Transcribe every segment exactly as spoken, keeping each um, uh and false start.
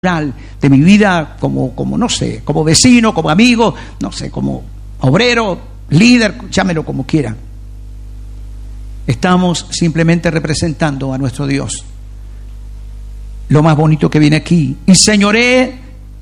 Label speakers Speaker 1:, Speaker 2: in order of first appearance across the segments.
Speaker 1: de mi vida como, como, no sé, como vecino, como amigo, no sé, como obrero, líder, llámelo como quiera. Estamos simplemente representando a nuestro Dios. Lo más bonito que viene aquí. Y señoré,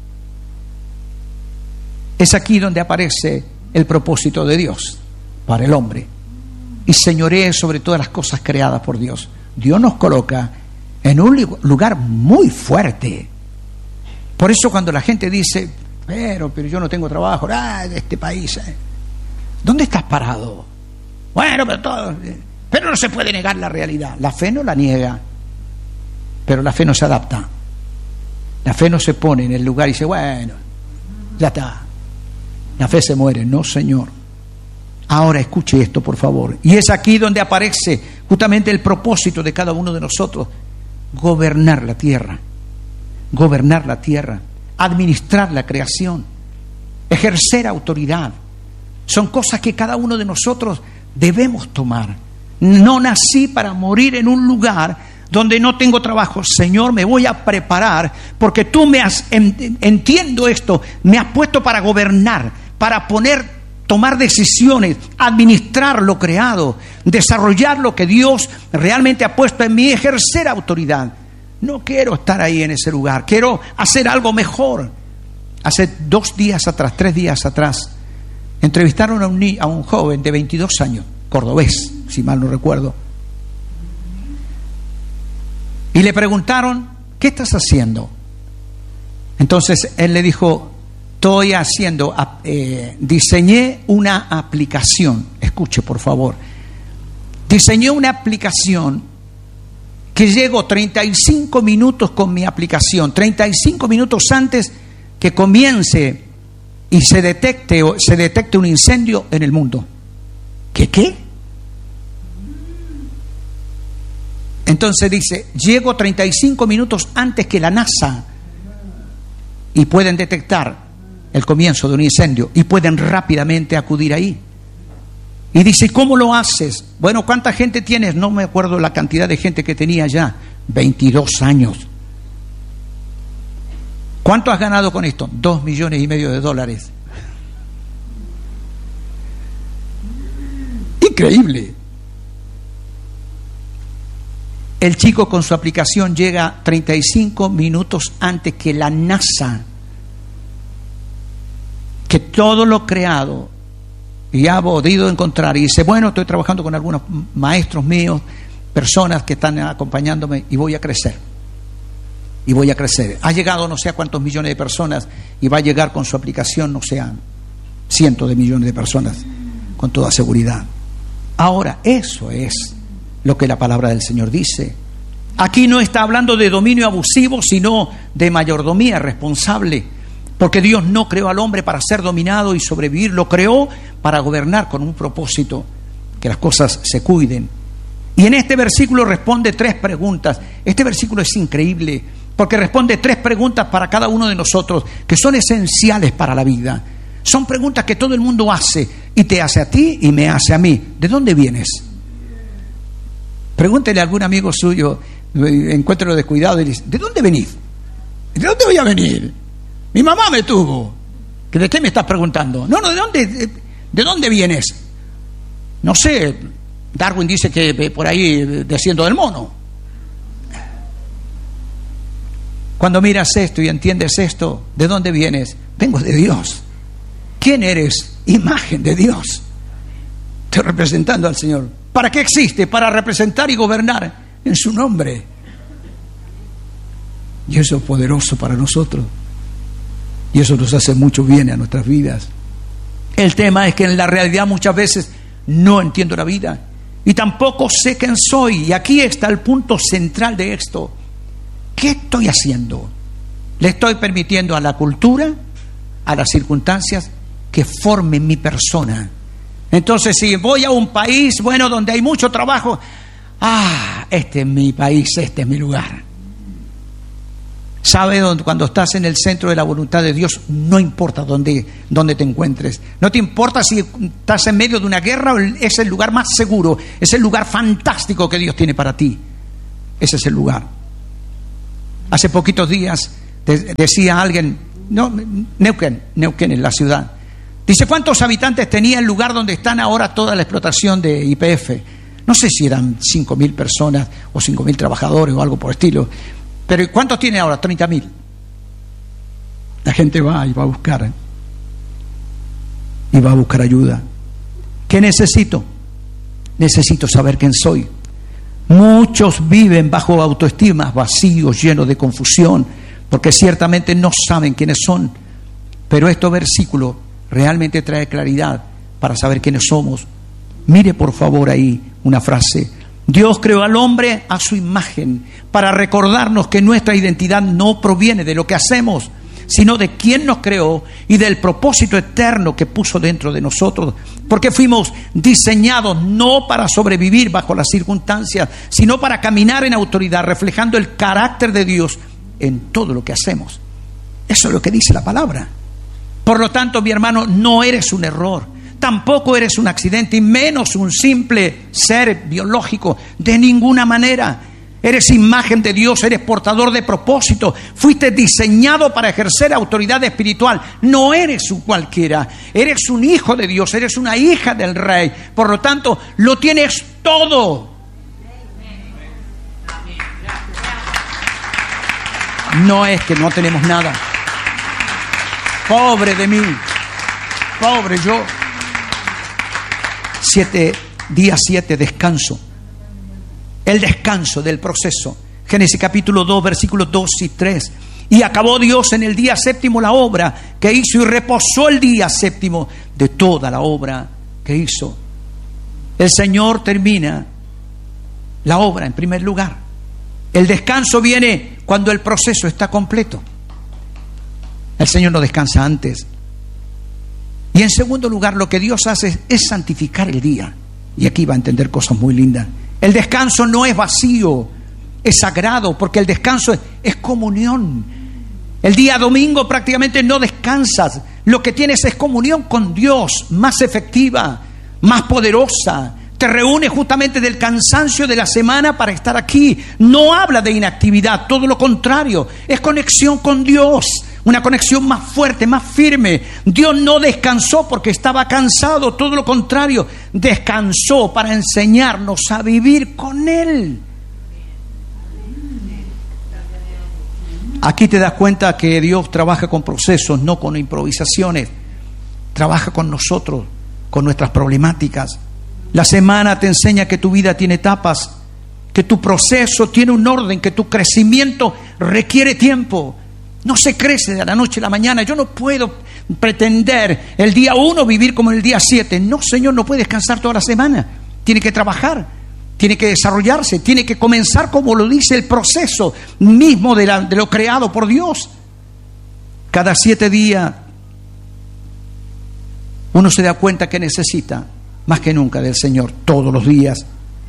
Speaker 1: es aquí donde aparece el propósito de Dios para el hombre. Y señoré sobre todas las cosas creadas por Dios. Dios nos coloca en un lugar muy fuerte. Por eso cuando la gente dice, pero, pero yo no tengo trabajo, ah, de este país, ¿eh? ¿Dónde estás parado? Bueno, pero todo, pero no se puede negar la realidad. La fe no la niega, pero la fe no se adapta. La fe no se pone en el lugar y dice, bueno, ya está. La fe se muere. No, Señor. Ahora escuche esto, por favor. Y es aquí donde aparece justamente el propósito de cada uno de nosotros: gobernar la tierra. Gobernar la tierra, administrar la creación, ejercer autoridad. Son cosas que cada uno de nosotros debemos tomar. No nací para morir en un lugar donde no tengo trabajo. Señor, me voy a preparar porque tú me has, entiendo esto, me has puesto para gobernar, para poner, tomar decisiones, administrar lo creado, desarrollar lo que Dios realmente ha puesto en mí, ejercer autoridad. No quiero estar ahí en ese lugar, quiero hacer algo mejor. Hace dos días atrás, tres días atrás, entrevistaron a un, ni- a un joven de veintidós años, cordobés, si mal no recuerdo, y le preguntaron, ¿qué estás haciendo? Entonces él le dijo, estoy haciendo, eh, diseñé una aplicación, escuche por favor, diseñé una aplicación que llego treinta y cinco minutos con mi aplicación, treinta y cinco minutos antes que comience y se detecte, se detecte un incendio en el mundo. ¿Qué qué? Entonces dice, llego treinta y cinco minutos antes que la NASA y pueden detectar el comienzo de un incendio y pueden rápidamente acudir ahí. Y dice, ¿cómo lo haces? Bueno, ¿cuánta gente tienes? No me acuerdo la cantidad de gente que tenía ya. veintidós años. ¿Cuánto has ganado con esto? Dos millones y medio de dólares. Increíble. El chico con su aplicación llega treinta y cinco minutos antes que la NASA, que todo lo creado y ha podido encontrar, y dice, bueno, estoy trabajando con algunos maestros míos, personas que están acompañándome y voy a crecer, y voy a crecer. Ha llegado no sé a cuántos millones de personas y va a llegar con su aplicación, no sé, a cientos de millones de personas, con toda seguridad. Ahora, eso es lo que la palabra del Señor dice. Aquí no está hablando de dominio abusivo, sino de mayordomía responsable. Porque Dios no creó al hombre para ser dominado y sobrevivir, lo creó para gobernar con un propósito, que las cosas se cuiden. Y en este versículo responde tres preguntas. Este versículo es increíble, porque responde tres preguntas para cada uno de nosotros, que son esenciales para la vida. Son preguntas que todo el mundo hace, y te hace a ti y me hace a mí. ¿De dónde vienes? Pregúntele a algún amigo suyo, encuéntrelo descuidado y dice, ¿de dónde venís? ¿De dónde voy a venir? Mi mamá me tuvo. ¿De qué me estás preguntando? No, no, ¿de dónde, de, de dónde vienes? No sé, Darwin dice que por ahí desciendo del mono. Cuando miras esto y entiendes esto, ¿de dónde vienes? Vengo de Dios. ¿Quién eres? Imagen de Dios. Estoy representando al Señor. ¿Para qué existe? Para representar y gobernar en su nombre. Y eso es poderoso para nosotros. Y eso nos hace mucho bien a nuestras vidas. El tema es que en la realidad muchas veces no entiendo la vida y tampoco sé quién soy. Y aquí está el punto central de esto. ¿Qué estoy haciendo? ¿Le estoy permitiendo a la cultura, a las circunstancias, que formen mi persona? Entonces, si voy a un país, bueno, donde hay mucho trabajo, ah, este es mi país, este es mi lugar. ¿Sabe? Cuando estás en el centro de la voluntad de Dios, no importa dónde, dónde te encuentres. No te importa si estás en medio de una guerra, es el lugar más seguro, es el lugar fantástico que Dios tiene para ti. Ese es el lugar. Hace poquitos días De- decía alguien, no, Neuquén, Neuquén es la ciudad. Dice, ¿cuántos habitantes tenía el lugar donde están ahora toda la explotación de Y P F? No sé si eran cinco mil personas o cinco mil trabajadores o algo por el estilo. Pero ¿cuántos tiene ahora? treinta mil. La gente va y va a buscar. Y va a buscar ayuda. ¿Qué necesito? Necesito saber quién soy. Muchos viven bajo autoestima, vacíos, llenos de confusión, porque ciertamente no saben quiénes son. Pero este versículo realmente trae claridad para saber quiénes somos. Mire por favor ahí una frase. Dios creó al hombre a su imagen para recordarnos que nuestra identidad no proviene de lo que hacemos, sino de quien nos creó y del propósito eterno que puso dentro de nosotros. Porque fuimos diseñados no para sobrevivir bajo las circunstancias, sino para caminar en autoridad, reflejando el carácter de Dios en todo lo que hacemos. Eso es lo que dice la palabra. Por lo tanto, mi hermano, no eres un error, tampoco eres un accidente, y menos un simple ser biológico, de ninguna manera. Eres imagen de Dios, eres portador de propósito, fuiste diseñado para ejercer autoridad espiritual. No eres un cualquiera, eres un hijo de Dios, eres una hija del Rey. Por lo tanto, lo tienes todo. No es que no tenemos nada. Pobre de mí, pobre yo. Siete, día siete, descanso. El descanso del proceso. Génesis capítulo dos, versículos dos y tres. Y acabó Dios en el día séptimo la obra que hizo, y reposó el día séptimo de toda la obra que hizo. El Señor termina la obra en primer lugar. El descanso viene cuando el proceso está completo. El Señor no descansa antes. Y en segundo lugar, lo que Dios hace es santificar el día. Y aquí va a entender cosas muy lindas. El descanso no es vacío, es sagrado, porque el descanso es, es comunión. El día domingo prácticamente no descansas. Lo que tienes es comunión con Dios, más efectiva, más poderosa. Te reúnes justamente del cansancio de la semana para estar aquí. No habla de inactividad, todo lo contrario. Es conexión con Dios, una conexión más fuerte, más firme. Dios no descansó porque estaba cansado, todo lo contrario. Descansó para enseñarnos a vivir con Él. Aquí te das cuenta que Dios trabaja con procesos, no con improvisaciones. Trabaja con nosotros, con nuestras problemáticas. La semana te enseña que tu vida tiene etapas, que tu proceso tiene un orden, que tu crecimiento requiere tiempo. No se crece de la noche a la mañana. Yo no puedo pretender el día uno vivir como el día siete. No, Señor, no puede descansar toda la semana. Tiene que trabajar, tiene que desarrollarse, tiene que comenzar como lo dice el proceso mismo de, la, de lo creado por Dios. Cada siete días uno se da cuenta que necesita más que nunca del Señor, todos los días.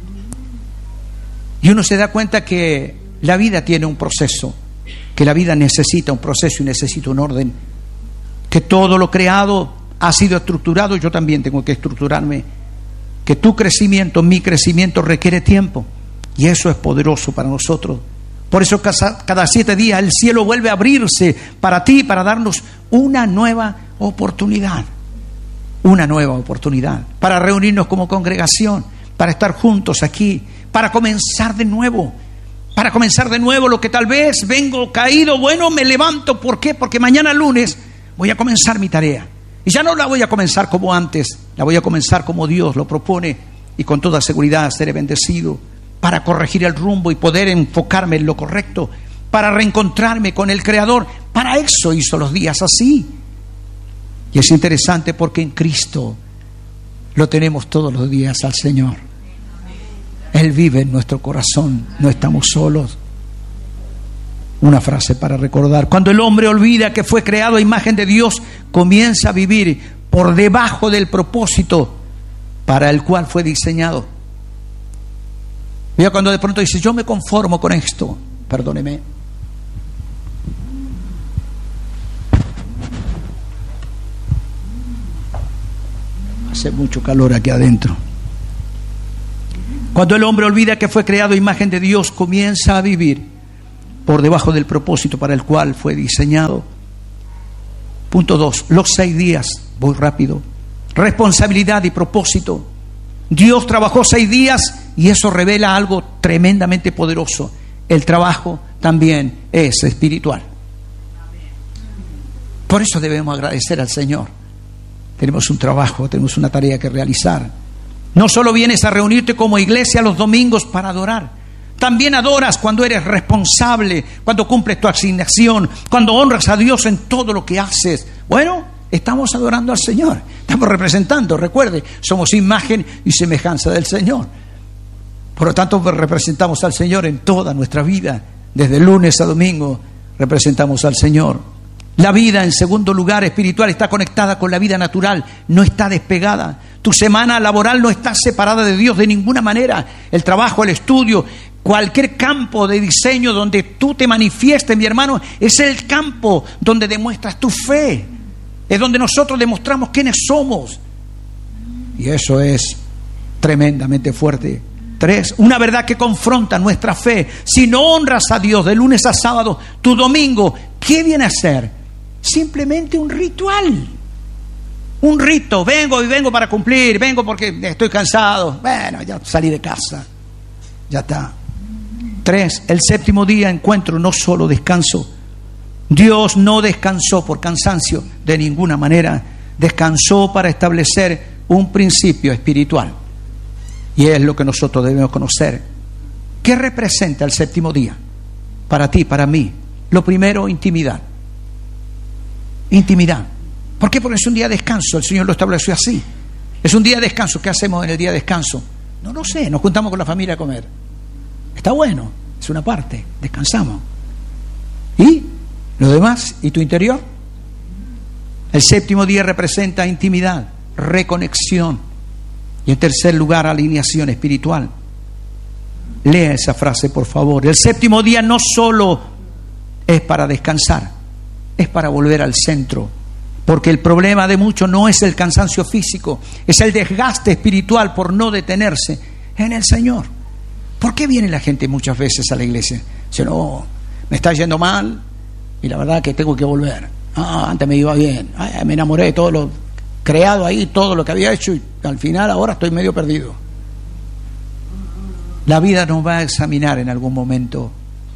Speaker 1: Y uno se da cuenta que la vida tiene un proceso, que la vida necesita un proceso y necesita un orden, que todo lo creado ha sido estructurado. Yo también tengo que estructurarme, que tu crecimiento, mi crecimiento requiere tiempo, y eso es poderoso para nosotros. Por eso cada, cada siete días el cielo vuelve a abrirse para ti, para darnos una nueva oportunidad. Una nueva oportunidad para reunirnos como congregación, para estar juntos aquí, para comenzar de nuevo, para comenzar de nuevo lo que tal vez vengo caído. Bueno, me levanto. ¿Por qué? Porque mañana lunes voy a comenzar mi tarea. Y ya no la voy a comenzar como antes, la voy a comenzar como Dios lo propone, y con toda seguridad seré bendecido para corregir el rumbo y poder enfocarme en lo correcto, para reencontrarme con el Creador. Para eso hizo los días así. Y es interesante porque en Cristo lo tenemos todos los días al Señor. Él vive en nuestro corazón, no estamos solos. Una frase para recordar: cuando el hombre olvida que fue creado a imagen de Dios, comienza a vivir por debajo del propósito para el cual fue diseñado. Mira, cuando de pronto dice, yo me conformo con esto, perdóneme. Hace mucho calor aquí adentro. Cuando el hombre olvida que fue creado a imagen de Dios, comienza a vivir por debajo del propósito para el cual fue diseñado. Punto dos, los seis días, voy rápido, responsabilidad y propósito. Dios trabajó seis días y eso revela algo tremendamente poderoso. El trabajo también es espiritual. Por eso debemos agradecer al Señor. Tenemos un trabajo, tenemos una tarea que realizar. No solo vienes a reunirte como iglesia los domingos para adorar, también adoras cuando eres responsable, cuando cumples tu asignación, cuando honras a Dios en todo lo que haces. Bueno, estamos adorando al Señor, estamos representando, recuerde, somos imagen y semejanza del Señor. Por lo tanto, representamos al Señor en toda nuestra vida, desde lunes a domingo, representamos al Señor. La vida, en segundo lugar, espiritual, está conectada con la vida natural, no está despegada. Tu semana laboral no está separada de Dios de ninguna manera. El trabajo, el estudio, cualquier campo de diseño donde tú te manifiestes, mi hermano, es el campo donde demuestras tu fe. Es donde nosotros demostramos quiénes somos. Y eso es tremendamente fuerte. Tres, una verdad que confronta nuestra fe. Si no honras a Dios de lunes a sábado, tu domingo, ¿qué viene a ser? Simplemente un ritual. Un rito. Vengo y vengo para cumplir. Vengo porque estoy cansado. Bueno, ya salí de casa. Ya está. Tres, el séptimo día encuentro no solo descanso. Dios no descansó por cansancio de ninguna manera. Descansó para establecer un principio espiritual. Y es lo que nosotros debemos conocer. ¿Qué representa el séptimo día? Para ti, para mí. Lo primero, intimidad. Intimidad. ¿Por qué? Porque es un día de descanso. El Señor lo estableció así. Es un día de descanso. ¿Qué hacemos en el día de descanso? No lo sé. Nos juntamos con la familia a comer. Está bueno. Es una parte. Descansamos. ¿Y lo demás? ¿Y tu interior? El séptimo día representa intimidad, reconexión. Y en tercer lugar, alineación espiritual. Lea esa frase, por favor. El séptimo día no solo es para descansar, es para volver al centro. Porque el problema de muchos no es el cansancio físico, es el desgaste espiritual por no detenerse en el Señor. ¿Por qué viene la gente muchas veces a la iglesia? Dice, no, me está yendo mal y la verdad que tengo que volver. Ah, antes me iba bien. Ay, me enamoré de todo lo creado ahí, todo lo que había hecho y al final ahora estoy medio perdido. La vida nos va a examinar en algún momento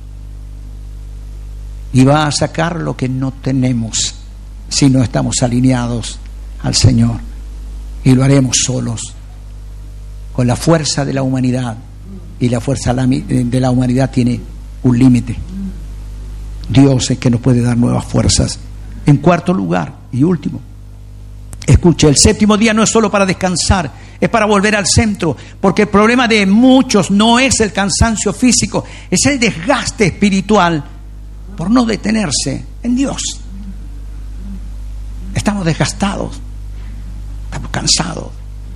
Speaker 1: y va a sacar lo que no tenemos si no estamos alineados al Señor, y lo haremos solos con la fuerza de la humanidad, y la fuerza de la humanidad tiene un límite. Dios es que nos puede dar nuevas fuerzas. En cuarto lugar y último, escuche, el séptimo día no es solo para descansar, es para volver al centro, porque el problema de muchos no es el cansancio físico, es el desgaste espiritual por no detenerse en Dios. Estamos desgastados, estamos cansados.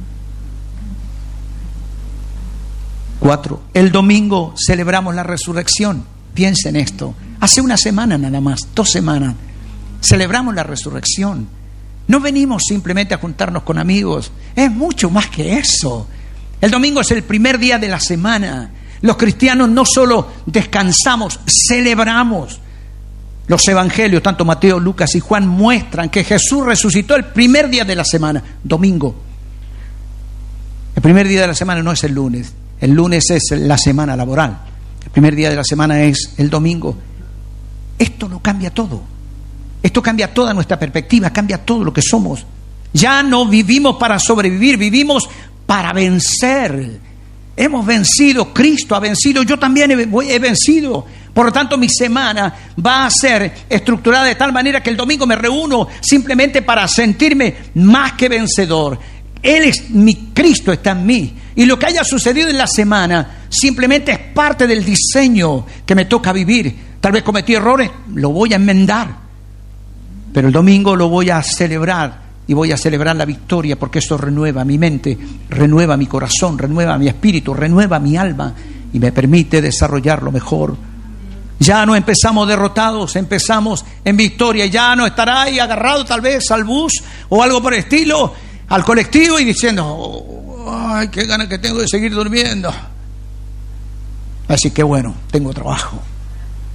Speaker 1: Cuatro, el domingo celebramos la resurrección. Piensen esto, hace una semana nada más, dos semanas, celebramos la resurrección. No venimos simplemente a juntarnos con amigos, es mucho más que eso. El domingo es el primer día de la semana. Los cristianos no solo descansamos, celebramos. Los evangelios, tanto Mateo, Lucas y Juan, muestran que Jesús resucitó el primer día de la semana, domingo. El primer día de la semana no es el lunes, el lunes es la semana laboral. El primer día de la semana es el domingo. Esto lo cambia todo. Esto cambia toda nuestra perspectiva, cambia todo lo que somos. Ya no vivimos para sobrevivir, vivimos para vencer. Hemos vencido, Cristo ha vencido, yo también he, he vencido. Por lo tanto, mi semana va a ser estructurada de tal manera que el domingo me reúno simplemente para sentirme más que vencedor. Él es mi, Cristo está en mí. Y lo que haya sucedido en la semana simplemente es parte del diseño que me toca vivir. Tal vez cometí errores, lo voy a enmendar. Pero el domingo lo voy a celebrar y voy a celebrar la victoria, porque eso renueva mi mente, renueva mi corazón, renueva mi espíritu, renueva mi alma y me permite desarrollarlo mejor. Ya no empezamos derrotados, empezamos en victoria. Ya no estará ahí agarrado tal vez al bus o algo por el estilo, al colectivo y diciendo, oh, ay, qué ganas que tengo de seguir durmiendo. Así que bueno, tengo trabajo.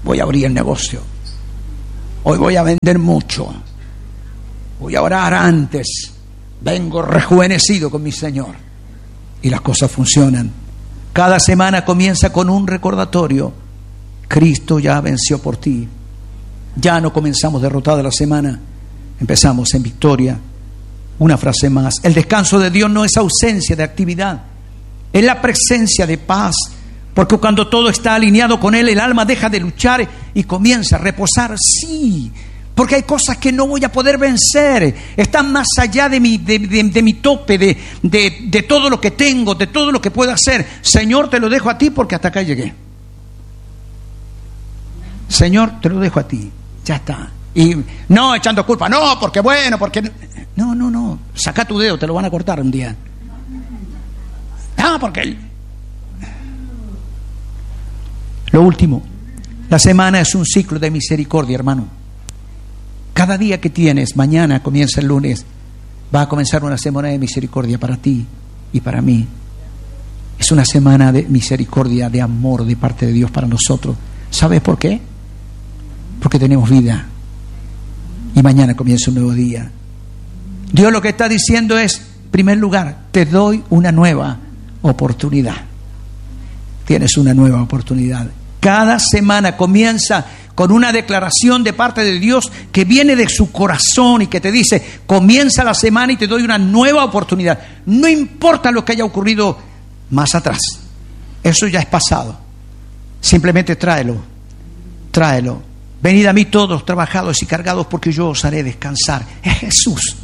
Speaker 1: voy a abrir el negocio. Hoy voy a vender mucho. Voy a orar antes. Vengo rejuvenecido con mi Señor. Y las cosas funcionan. Cada semana comienza con un recordatorio. Cristo ya venció por ti. Ya no comenzamos derrotada la semana. Empezamos en victoria. Una frase más. El descanso de Dios no es ausencia de actividad. Es la presencia de paz. Porque cuando todo está alineado con Él, el alma deja de luchar y comienza a reposar. Sí, porque hay cosas que no voy a poder vencer. Están más allá de mi, de, de, de mi tope, de, de, de todo lo que tengo, de todo lo que puedo hacer. Señor, te lo dejo a ti porque hasta acá llegué. Señor, te lo dejo a ti. Ya está. Y no echando culpa. No, porque bueno, porque... No, no, no. Saca tu dedo, te lo van a cortar un día. Ah, porque... Él... Lo último, la semana es un ciclo de misericordia, hermano. Cada día que tienes, mañana comienza el lunes, va a comenzar una semana de misericordia para ti y para mí. Es una semana de misericordia, de amor de parte de Dios para nosotros. ¿Sabes por qué? Porque tenemos vida y mañana comienza un nuevo día. Dios lo que está diciendo es, en primer lugar, te doy una nueva oportunidad. Tienes una nueva oportunidad. Cada semana comienza con una declaración de parte de Dios que viene de su corazón y que te dice, comienza la semana y te doy una nueva oportunidad. No importa lo que haya ocurrido más atrás. Eso ya es pasado. Simplemente tráelo. Tráelo. Venid a mí todos trabajados y cargados porque yo os haré descansar. Es Jesús.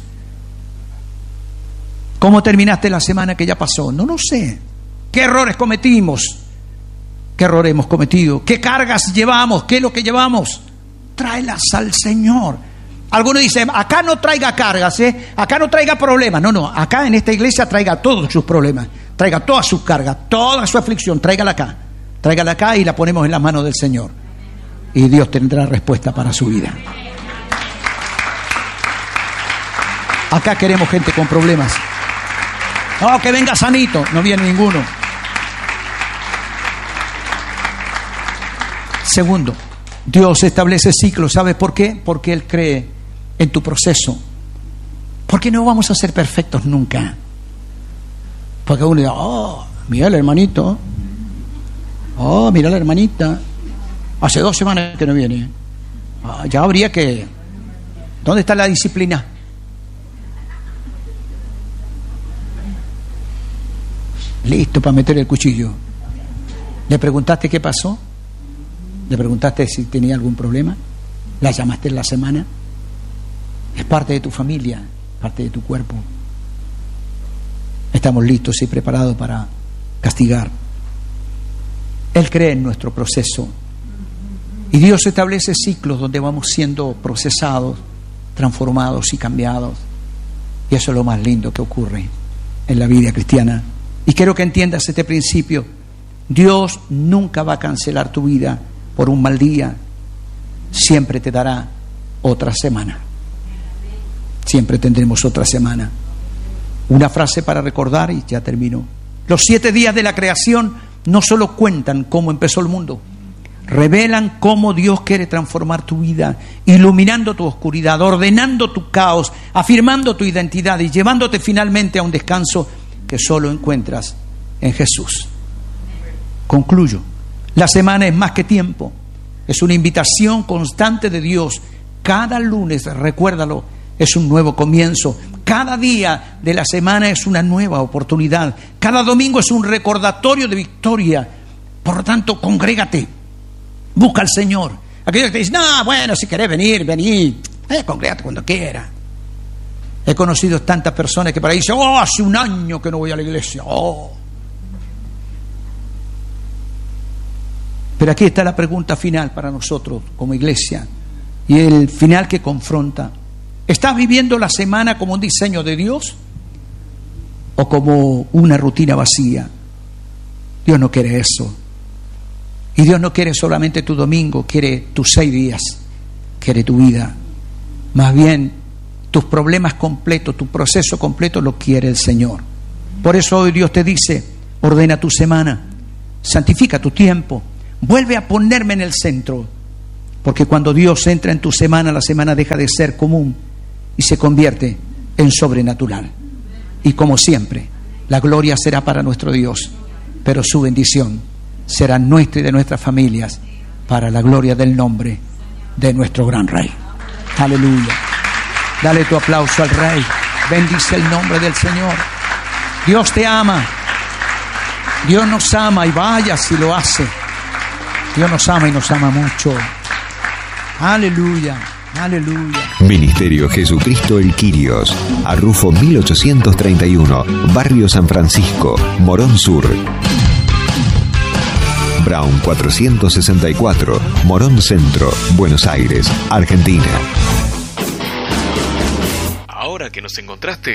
Speaker 1: ¿Cómo terminaste la semana que ya pasó? No lo sé. ¿Qué errores cometimos? ¿Qué error hemos cometido? ¿Qué cargas llevamos? ¿Qué es lo que llevamos? Tráelas al Señor. Algunos dicen, acá no traiga cargas, ¿eh? Acá no traiga problemas. No, no, acá en esta iglesia traiga todos sus problemas, traiga todas sus cargas, toda su aflicción, tráigala acá. Tráigala acá y la ponemos en las manos del Señor. Y Dios tendrá respuesta para su vida. Acá queremos gente con problemas. No, que venga sanito. No viene ninguno. Segundo, Dios establece ciclos. ¿Sabes por qué? Porque Él cree en tu proceso. Porque no vamos a ser perfectos nunca. Porque uno dice, oh, mira el hermanito. Oh, mira la hermanita. Hace dos semanas que no viene. Ah, ya habría que... ¿Dónde está la disciplina? Listo para meter el cuchillo. ¿Le preguntaste qué pasó? ¿Le preguntaste si tenía algún problema? ¿La llamaste en la semana? Es parte de tu familia, parte de tu cuerpo. Estamos listos y preparados para castigar. Él cree en nuestro proceso. Y Dios establece ciclos donde vamos siendo procesados, transformados y cambiados. Y eso es lo más lindo que ocurre en la vida cristiana. Y quiero que entiendas este principio. Dios nunca va a cancelar tu vida por un mal día. Siempre te dará otra semana. Siempre tendremos otra semana. Una frase para recordar y ya termino. Los siete días de la creación no solo cuentan cómo empezó el mundo, revelan cómo Dios quiere transformar tu vida, iluminando tu oscuridad, ordenando tu caos, afirmando tu identidad y llevándote finalmente a un descanso que solo encuentras en Jesús. Concluyo. La semana es más que tiempo. Es una invitación constante de Dios. Cada lunes, recuérdalo, es un nuevo comienzo. Cada día de la semana es una nueva oportunidad. Cada domingo es un recordatorio de victoria. Por lo tanto, congrégate. Busca al Señor. Aquellos que te dicen, no, bueno, si querés venir, vení. Eh, congrégate cuando quiera. He conocido tantas personas que por ahí dicen, oh, hace un año que no voy a la iglesia. Oh. Pero aquí está la pregunta final para nosotros como iglesia. Y el final que confronta. ¿Estás viviendo la semana como un diseño de Dios o como una rutina vacía? Dios no quiere eso. Y Dios no quiere solamente tu domingo, quiere tus seis días, quiere tu vida. Más bien, tus problemas completos, tu proceso completo lo quiere el Señor. Por eso hoy Dios te dice, ordena tu semana, santifica tu tiempo, vuelve a ponerme en el centro Porque cuando Dios entra en tu semana, la semana deja de ser común y se convierte en sobrenatural. Y como siempre, la gloria será para nuestro Dios, pero su bendición será nuestra y de nuestras familias para la gloria del nombre de nuestro gran Rey. Aleluya. Dale tu aplauso al Rey. Bendice el nombre del Señor. Dios te ama. Dios nos ama y vaya si lo hace. Dios nos ama y nos ama mucho. Aleluya, aleluya.
Speaker 2: Ministerio Jesucristo el Quirios, Arrufo mil ochocientos treinta y uno, Barrio San Francisco, Morón Sur. Brown cuatrocientos sesenta y cuatro, Morón Centro, Buenos Aires, Argentina.
Speaker 3: Ahora que nos encontraste,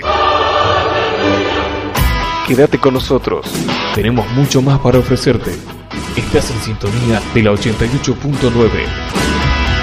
Speaker 3: quédate con nosotros. Tenemos mucho más para ofrecerte. Estás en sintonía de la ochenta y ocho punto nueve.